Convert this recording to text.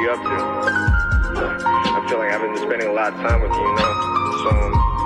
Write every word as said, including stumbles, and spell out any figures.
you up to? I feel like I've been spending a lot of time with you, you know? So, um,